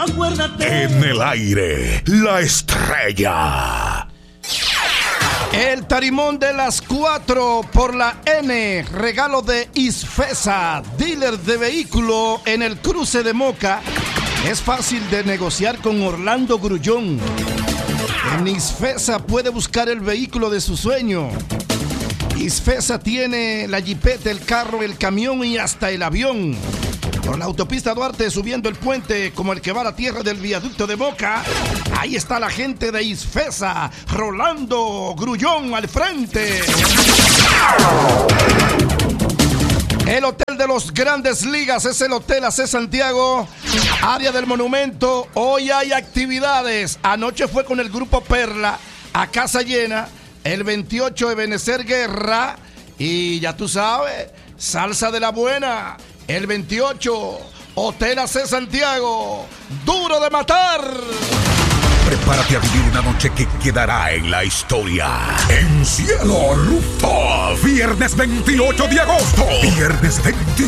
Acuérdate. En el aire, la estrella. El tarimón de las 4 por la N, regalo de Isfesa, dealer de vehículo en el cruce de Moca. Es fácil de negociar con Orlando Grullón. En Isfesa puede buscar el vehículo de su sueño. Isfesa tiene la jipeta, el carro, el camión y hasta el avión. Por la autopista Duarte, subiendo el puente como el que va a la tierra del viaducto de Moca, ahí está la gente de Isfesa, Rolando Grullón al frente. El hotel de los Grandes Ligas es el Hotel AC Santiago, área del Monumento. Hoy hay actividades. Anoche fue con el grupo Perla a casa llena. El 28 Ebenezer Guerra y ya tú sabes, salsa de la buena. El 28 Hotel AC Santiago, duro de matar. Prepárate a vivir una noche que quedará en la historia. En Cielo Rooftop, viernes 28 de agosto. Viernes 28.